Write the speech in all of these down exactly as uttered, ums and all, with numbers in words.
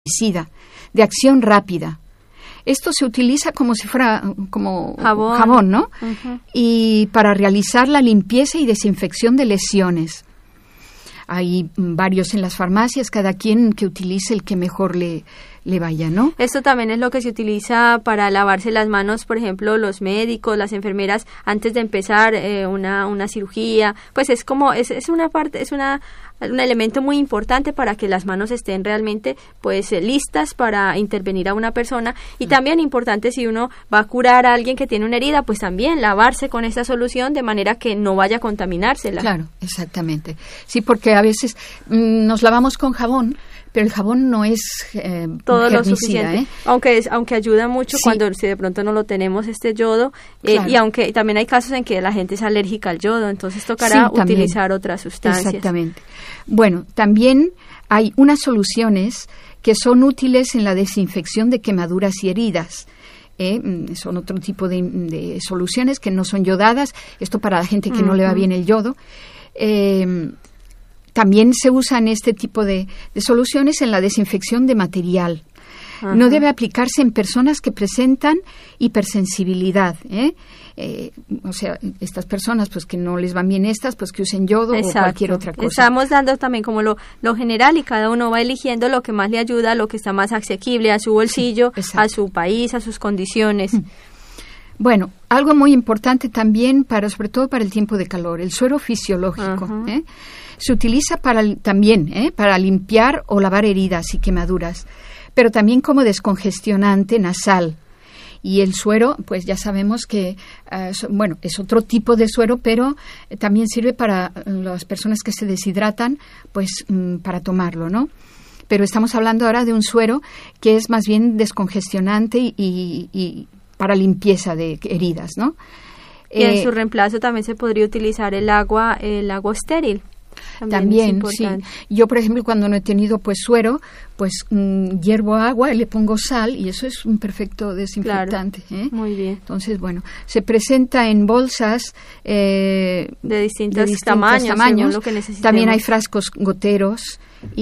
herbicida de acción rápida. Esto se utiliza como si fuera como jabón, jabón ¿no? Uh-huh. Y para realizar la limpieza y desinfección de lesiones. Hay varios en las farmacias, cada quien que utilice el que mejor le, le vaya, ¿no? Esto también es lo que se utiliza para lavarse las manos, por ejemplo, los médicos, las enfermeras, antes de empezar eh, una, una cirugía. Pues es como, es, es una parte, es una un elemento muy importante para que las manos estén realmente pues eh, listas para intervenir a una persona, y también importante si uno va a curar a alguien que tiene una herida, pues también lavarse con esta solución de manera que no vaya a contaminársela. Claro, exactamente. Sí, porque a veces mmm, nos lavamos con jabón, pero el jabón no es eh, todo herbicida, lo suficiente, ¿eh? aunque es, aunque ayuda mucho sí. Cuando si de pronto no lo tenemos este yodo, eh, claro. Y aunque también hay casos en que la gente es alérgica al yodo, entonces tocará sí, utilizar otras sustancias. Exactamente. Bueno, también hay unas soluciones que son útiles en la desinfección de quemaduras y heridas. Eh, son otro tipo de, de soluciones que no son yodadas. Esto para la gente que uh-huh. no le va bien el yodo. Eh, También se usan este tipo de, de soluciones en la desinfección de material. Ajá. No debe aplicarse en personas que presentan hipersensibilidad, ¿eh? Eh, o sea, estas personas pues que no les van bien estas, pues que usen yodo. Exacto. O cualquier otra cosa. Estamos dando también como lo, lo general, y cada uno va eligiendo lo que más le ayuda, lo que está más asequible a su bolsillo, sí, a su país, a sus condiciones. Bueno, algo muy importante también, para sobre todo para el tiempo de calor, el suero fisiológico, uh-huh. ¿eh? Se utiliza para también ¿eh? para limpiar o lavar heridas y quemaduras, pero también como descongestionante nasal. Y el suero, pues ya sabemos que, uh, so, bueno, es otro tipo de suero, pero eh, también sirve para las personas que se deshidratan, pues mm, para tomarlo, ¿no? Pero estamos hablando ahora de un suero que es más bien descongestionante y, y, y para limpieza de heridas, ¿no? Y eh, en su reemplazo también se podría utilizar el agua, el agua estéril. También, también sí. Yo, por ejemplo, cuando no he tenido pues suero, pues mmm, hiervo agua y le pongo sal, y eso es un perfecto desinfectante. Claro, ¿eh? Muy bien. Entonces, bueno, se presenta en bolsas eh, de, distintos de distintos tamaños, tamaños. Lo que necesitemos. También hay frascos goteros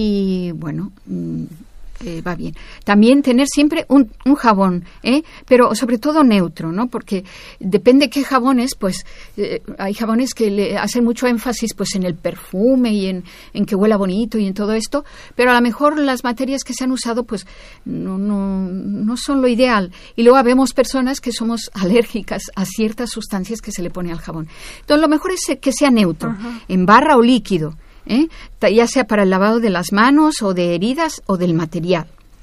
y, bueno... Mmm, Eh, va bien. También tener siempre un, un jabón, ¿eh? Pero sobre todo neutro, ¿no? Porque depende qué jabones, pues eh, hay jabones que le hacen mucho énfasis pues en el perfume y en, en que huela bonito y en todo esto, pero a lo mejor las materias que se han usado pues no, no, no son lo ideal. Y luego vemos personas que somos alérgicas a ciertas sustancias que se le pone al jabón. Entonces lo mejor es que sea neutro, uh-huh. en barra o líquido. ¿Eh? Ya sea para el lavado de las manos o de heridas o del material.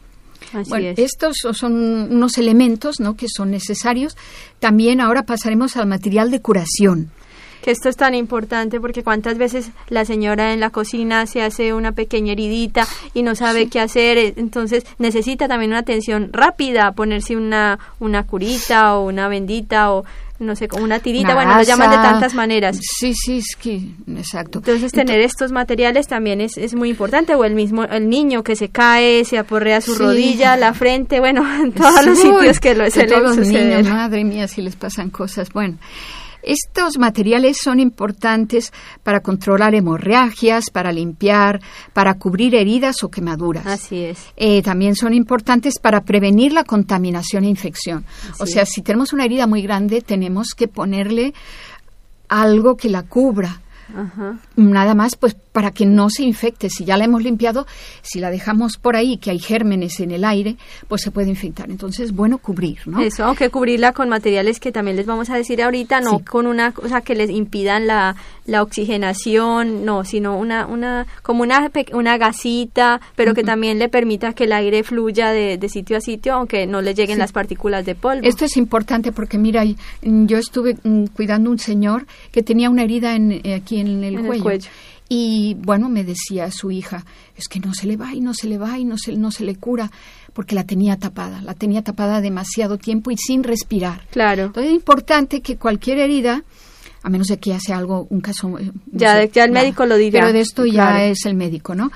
Así bueno, es. Estos son unos elementos, ¿no?, que son necesarios. También ahora pasaremos al material de curación. Que esto es tan importante porque cuántas veces la señora en la cocina se hace una pequeña heridita y no sabe sí. qué hacer, entonces necesita también una atención rápida, ponerse una, una curita o una bendita o no sé, como una tirita, una bueno, lo llaman de tantas maneras. Sí, sí, es que, exacto. Entonces, tener Entonces, estos materiales también es, es muy importante, o el mismo, el niño que se cae, se aporrea su sí. rodilla, la frente, bueno, en todos sí, los sitios que lo se todos le los sucede. Niños, madre mía, si les pasan cosas, bueno. Estos materiales son importantes para controlar hemorragias, para limpiar, para cubrir heridas o quemaduras. Así es. Eh, también son importantes para prevenir la contaminación e infección. Así o sea, es. Si tenemos una herida muy grande, tenemos que ponerle algo que la cubra. Ajá. Nada más pues para que no se infecte. Si ya la hemos limpiado, si la dejamos por ahí, que hay gérmenes en el aire, pues se puede infectar. Entonces, bueno, cubrir, ¿no? Eso, aunque cubrirla con materiales que también les vamos a decir ahorita, no sí. con una cosa que les impidan la, la oxigenación, no, sino una, una como una, una gasita, pero uh-huh. que también le permita que el aire fluya de, de sitio a sitio, aunque no le lleguen sí. las partículas de polvo. Esto es importante porque, mira, yo estuve mm, cuidando a un señor que tenía una herida en, eh, aquí en el, en cuello. el cuello. Y bueno, me decía su hija, es que no se le va y no se le va y no se, no se le cura, porque la tenía tapada, la tenía tapada demasiado tiempo y sin respirar. Claro. Entonces es importante que cualquier herida, a menos de que ya sea algo, un caso... Ya, no sé, ya el médico lo dirá. Pero de esto claro. ya es el médico, ¿no?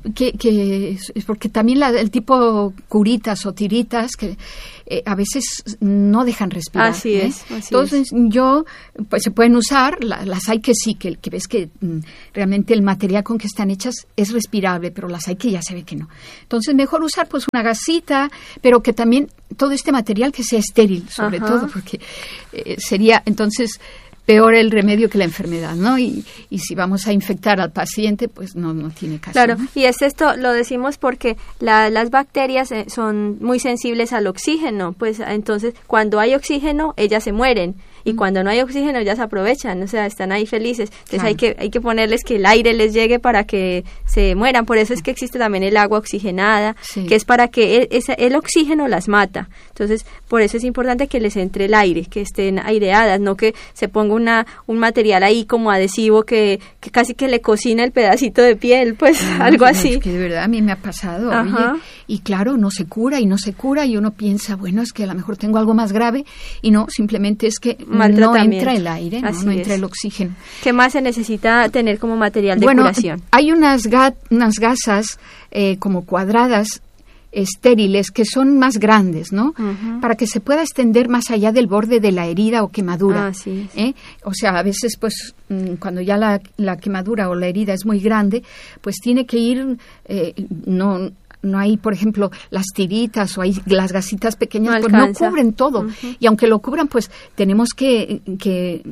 que, que es porque también la, el tipo curitas o tiritas que eh, a veces no dejan respirar. Así ¿eh? es. Así Entonces es. yo, pues se pueden usar, la, las hay que sí, que, que ves que mm, realmente el material con que están hechas es respirable, pero las hay que ya se ve que no. Entonces mejor usar pues una gasita, pero que también todo este material que sea estéril, sobre Ajá. todo, porque eh, sería entonces peor el remedio que la enfermedad, ¿no? Y, y si vamos a infectar al paciente, pues no, no tiene caso. Claro, ¿no? y es esto, lo decimos porque la, las bacterias eh, son muy sensibles al oxígeno, pues entonces cuando hay oxígeno, ellas se mueren. Y mm. cuando no hay oxígeno, ellas aprovechan, o sea, están ahí felices. Entonces claro. hay que hay que ponerles que el aire les llegue para que se mueran. Por eso es que existe también el agua oxigenada, sí. que es para que el, esa, el oxígeno las mata. Entonces, por eso es importante que les entre el aire, que estén aireadas, no que se ponga una un material ahí como adhesivo que, que casi que le cocina el pedacito de piel, pues no, algo no, así. Es que de verdad a mí me ha pasado, oye, y claro, no se cura y no se cura y uno piensa, bueno, es que a lo mejor tengo algo más grave y no, simplemente es que no entra el aire, no, no entra el oxígeno. ¿Qué más se necesita tener como material de bueno, curación? Hay unas, ga- unas gasas eh, como cuadradas, estériles, que son más grandes, ¿no? Uh-huh. Para que se pueda extender más allá del borde de la herida o quemadura. Ah, sí. ¿eh? O sea, a veces, pues, cuando ya la, la quemadura o la herida es muy grande, pues tiene que ir, eh, no... No hay, por ejemplo, las tiritas o hay las gasitas pequeñas, no pues no cubren todo. Uh-huh. Y aunque lo cubran, pues tenemos que, que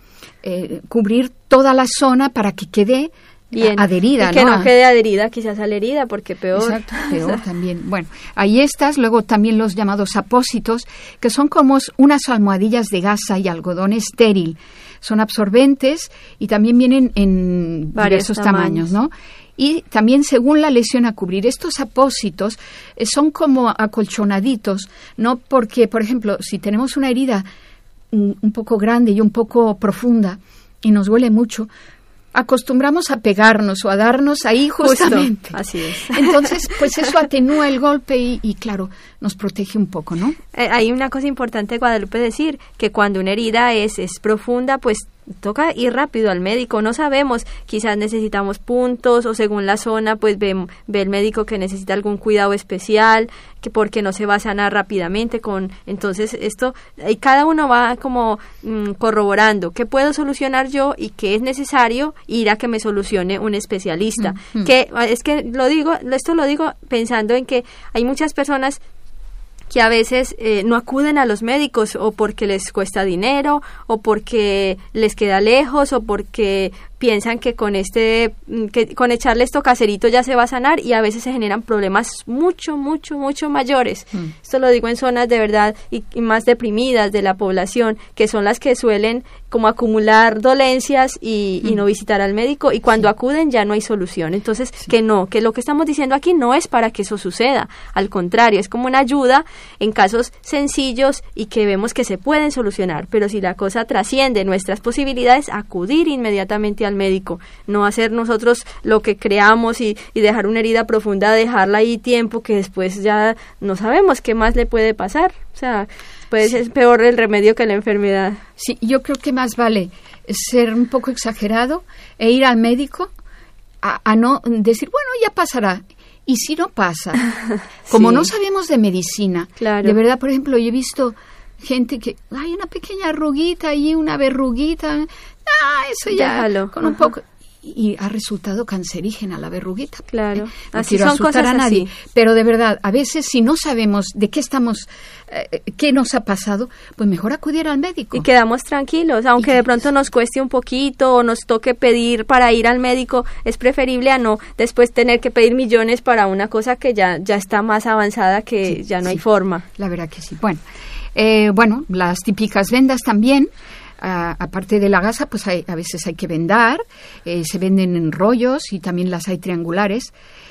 eh, cubrir toda la zona para que quede bien adherida. Y que no, no quede adherida quizás a la herida, porque peor. Exacto, peor también. Bueno, hay estas, luego también los llamados apósitos, que son como unas almohadillas de gasa y algodón estéril. Son absorbentes y también vienen en varios diversos tamaños, tamaños, ¿no? Y también según la lesión a cubrir, estos apósitos eh, son como acolchonaditos, ¿no? Porque, por ejemplo, si tenemos una herida un, un poco grande y un poco profunda y nos duele mucho, acostumbramos a pegarnos o a darnos ahí justamente. Justo, así es. Entonces, pues eso atenúa el golpe y, y claro, nos protege un poco, ¿no? Eh, hay una cosa importante, Guadalupe, decir que cuando una herida es, es profunda, pues toca ir rápido al médico. No sabemos, quizás necesitamos puntos o según la zona, pues ve, ve el médico que necesita algún cuidado especial, que porque no se va a sanar rápidamente. Con Entonces, esto, y cada uno va como mmm, corroborando qué puedo solucionar yo y qué es necesario ir a que me solucione un especialista. Mm-hmm. Que es que lo digo, esto lo digo pensando en que hay muchas personas que a veces eh, no acuden a los médicos o porque les cuesta dinero o porque les queda lejos o porque piensan que con este que con echarle esto caserito ya se va a sanar y a veces se generan problemas mucho, mucho, mucho mayores. Mm. Esto lo digo en zonas de verdad y, y más deprimidas de la población, que son las que suelen como acumular dolencias y, mm. y no visitar al médico y cuando sí. acuden ya no hay solución. Entonces, sí. que no, que lo que estamos diciendo aquí no es para que eso suceda, al contrario, es como una ayuda en casos sencillos y que vemos que se pueden solucionar, pero si la cosa trasciende nuestras posibilidades, acudir inmediatamente al médico, no hacer nosotros lo que creamos y, y dejar una herida profunda, dejarla ahí tiempo que después ya no sabemos qué más le puede pasar, o sea, puede ser peor el remedio que la enfermedad. Sí, yo creo que más vale ser un poco exagerado e ir al médico a, a no decir, bueno, ya pasará. Y si no pasa, como sí. no sabemos de medicina, claro. de verdad, por ejemplo, yo he visto gente que hay una pequeña arruguita y una verruguita, ah, eso ya, Déjalo. con un poco, y ha resultado cancerígena la verruguita. Claro, ¿eh? No así quiero son asustar cosas a nadie, así. Pero de verdad, a veces si no sabemos de qué estamos, eh, qué nos ha pasado, pues mejor acudir al médico. Y quedamos tranquilos, aunque y de pronto nos cueste un poquito o nos toque pedir para ir al médico, es preferible a no después tener que pedir millones para una cosa que ya, ya está más avanzada, que sí, ya no sí. hay forma. La verdad que sí. Bueno, eh, bueno, las típicas vendas también. Uh, aparte de la gasa, pues hay, a veces hay que vendar, eh, se venden en rollos y también las hay triangulares.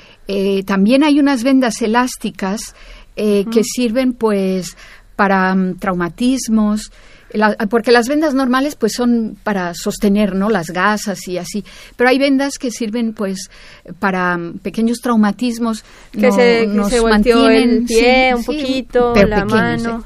Eh, también hay unas vendas elásticas eh, uh-huh. que sirven pues para um, traumatismos, la, porque las vendas normales pues son para sostener, ¿no?, las gasas y así, pero hay vendas que sirven pues para um, pequeños traumatismos que no, se, que nos se volteó mantienen, el pie sí, un sí, poquito, pero la pequeños, mano. ¿eh?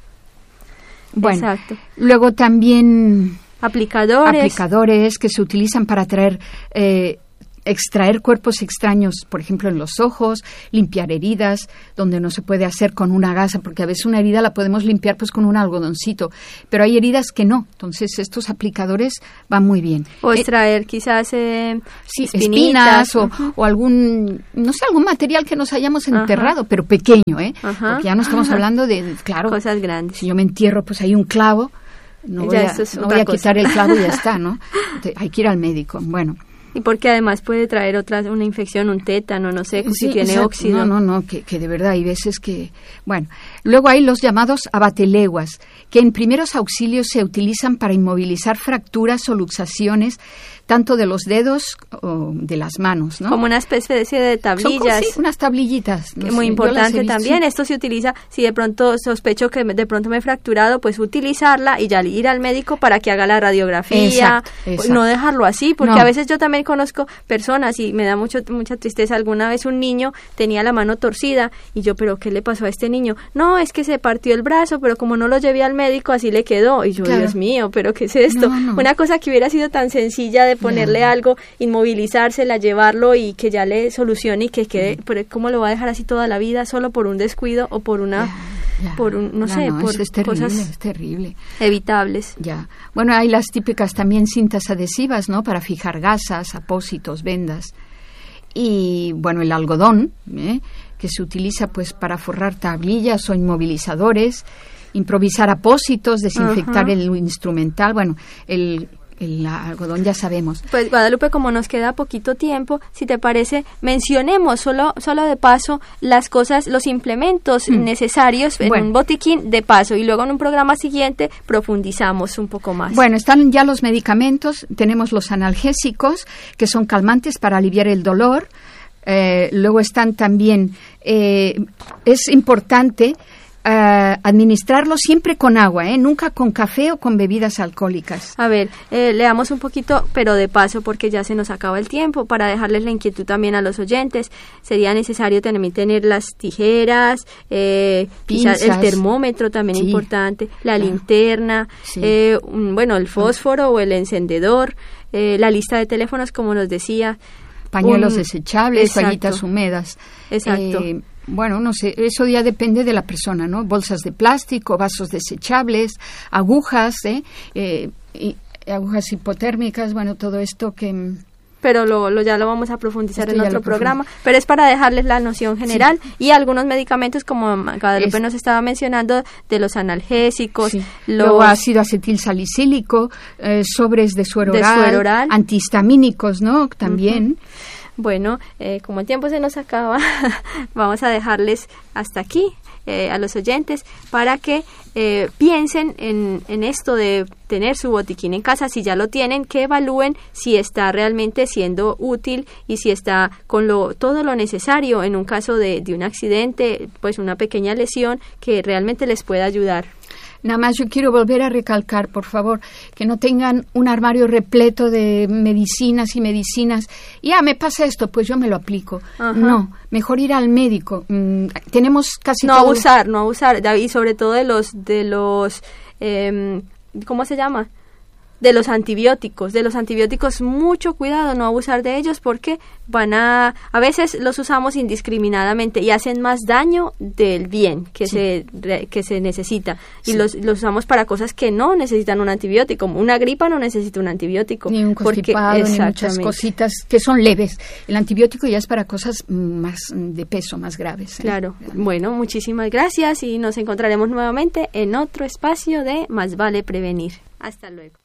Bueno, exacto. Luego también aplicadores aplicadores que se utilizan para traer eh, extraer cuerpos extraños, por ejemplo, en los ojos, limpiar heridas, donde no se puede hacer con una gasa, porque a veces una herida la podemos limpiar pues con un algodoncito, pero hay heridas que no, entonces estos aplicadores van muy bien. O extraer eh, quizás eh, sí, espinas o, uh-huh. o algún, no sé, algún material que nos hayamos enterrado, uh-huh. pero pequeño, ¿eh? Uh-huh. Porque ya no estamos uh-huh. hablando de, claro, cosas grandes. Si yo me entierro, pues hay un clavo, no voy a, no voy a quitar el clavo y ya está, ¿no? Hay que ir al médico, bueno. Y porque además puede traer otra, una infección, un tétano, no sé, sí, si tiene exacto. óxido. No, no, no, que, que de verdad hay veces que... Bueno, luego hay los llamados abateleguas, que en primeros auxilios se utilizan para inmovilizar fracturas o luxaciones, tanto de los dedos o de las manos, ¿no? Como una especie de tablillas. Son, sí, unas tablillas. No muy sé, importante visto, también. sí. Esto se utiliza, si de pronto sospecho que de pronto me he fracturado, pues utilizarla y ya ir al médico para que haga la radiografía. Exacto, exacto. No dejarlo así, porque no. a veces yo también conozco personas y me da mucho mucha tristeza. Alguna vez un niño tenía la mano torcida y yo, ¿pero qué le pasó a este niño? No, es que se partió el brazo, pero como no lo llevé al médico, así le quedó. Y yo, claro. Dios mío, ¿pero qué es esto? No, no. Una cosa que hubiera sido tan sencilla de ponerle no. algo, inmovilizársela, llevarlo y que ya le solucione y que quede, mm. pero ¿cómo lo va a dejar así toda la vida solo por un descuido o por una, ya, ya. por un, no, no sé, no, por es terrible, cosas es terrible. evitables? Ya. Bueno, hay las típicas también cintas adhesivas, ¿no? Para fijar gasas, apósitos, vendas. Y, bueno, el algodón, ¿eh? que se utiliza pues para forrar tablillas o inmovilizadores, improvisar apósitos, desinfectar uh-huh. el instrumental, bueno, el... el algodón ya sabemos. Pues Guadalupe, como nos queda poquito tiempo, si te parece, mencionemos solo solo de paso las cosas, los implementos mm. necesarios en bueno. un botiquín de paso, y luego en un programa siguiente profundizamos un poco más. Bueno, están ya los medicamentos, tenemos los analgésicos, que son calmantes para aliviar el dolor, eh, luego están también, eh, es importante Uh, administrarlo siempre con agua, ¿eh? Nunca con café o con bebidas alcohólicas. A ver, eh, leamos un poquito, pero de paso, porque ya se nos acaba el tiempo, para dejarles la inquietud también a los oyentes. Sería necesario también tener las tijeras, eh, quizás el termómetro también sí, importante, la claro. linterna, sí. eh, un, bueno, el fósforo o el encendedor, eh, la lista de teléfonos, como nos decía. Pañuelos un, desechables, exacto. toallitas húmedas. Exacto. Eh, Bueno, no sé, eso ya depende de la persona, ¿no? Bolsas de plástico, vasos desechables, agujas, ¿eh? eh y, agujas hipotérmicas, bueno, todo esto que... Pero lo, lo ya lo vamos a profundizar esto en otro programa, pero es para dejarles la noción general sí. y algunos medicamentos, como Guadalupe es, nos estaba mencionando, de los analgésicos. Sí. Los, Luego ácido acetil salicílico, eh, sobres de suero, de oral, suero oral, antihistamínicos, ¿no? También. Uh-huh. Bueno, eh, como el tiempo se nos acaba, vamos a dejarles hasta aquí eh, a los oyentes para que eh, piensen en, en esto de tener su botiquín en casa. Si ya lo tienen, que evalúen si está realmente siendo útil y si está con lo todo lo necesario en un caso de, de un accidente, pues una pequeña lesión que realmente les pueda ayudar. Nada más yo quiero volver a recalcar, por favor, que no tengan un armario repleto de medicinas y medicinas. Ya, me pasa esto, pues yo me lo aplico. Ajá. No, mejor ir al médico. Mm, tenemos casi no todo... abusar, no abusar, y sobre todo de los, de los, eh, ¿cómo se llama? De los antibióticos, de los antibióticos, mucho cuidado, no abusar de ellos porque van a, a veces los usamos indiscriminadamente y hacen más daño del bien que sí. se que se necesita y sí. los, los usamos para cosas que no necesitan un antibiótico. Una gripa no necesita un antibiótico. Ni un constipado, ni muchas cositas que son leves. El antibiótico ya es para cosas más de peso, más graves, ¿eh? Claro. Bueno, muchísimas gracias y nos encontraremos nuevamente en otro espacio de Más vale prevenir. Hasta luego.